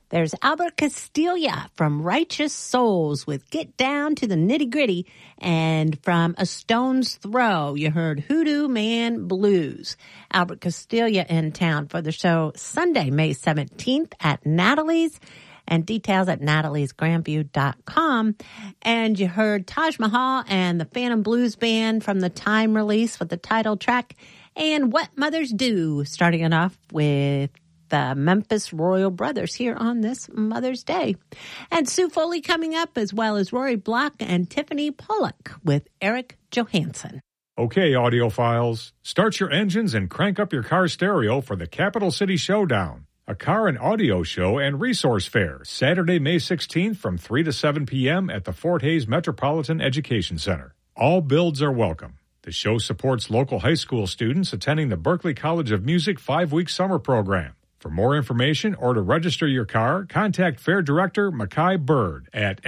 There's Albert Castilla from Righteous Souls with Get Down to the Nitty Gritty. And from A Stone's Throw, you heard Hoodoo Man Blues. Albert Castilla in town for the show Sunday, May 17th at Natalie's. And details at nataliesgrandview.com. And you heard Taj Mahal and the Phantom Blues Band from the Time release with the title track and What Mothers Do, starting it off with the Memphis Royal Brothers here on this Mother's Day. And Sue Foley coming up, as well as Rory Block and Tiffany Pollock with Eric Johansson. Okay, audiophiles, start your engines and crank up your car stereo for the Capital City Showdown, a car and audio show and resource fair, Saturday, May 16th from 3 to 7 p.m. at the Fort Hays Metropolitan Education Center. All builds are welcome. The show supports local high school students attending the Berklee College of Music 5-week summer program. For more information or to register your car, contact Fair Director Mackay Bird at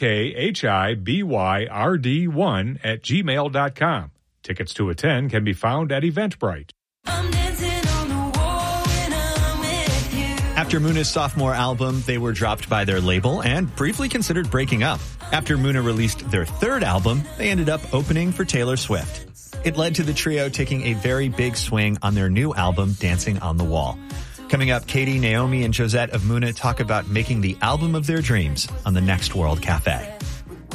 makhibyrd1@gmail.com. Tickets to attend can be found at Eventbrite. After Muna's sophomore album, they were dropped by their label and briefly considered breaking up. After Muna released their third album, they ended up opening for Taylor Swift. It led to the trio taking a very big swing on their new album, Dancing on the Wall. Coming up, Katie, Naomi, and Josette of Muna talk about making the album of their dreams on the Next World Cafe.